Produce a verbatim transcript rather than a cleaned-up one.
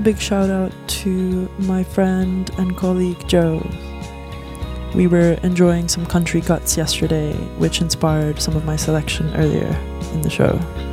Big shout out to my friend and colleague Joe. We were enjoying some country cuts yesterday, which inspired some of my selection earlier in the show.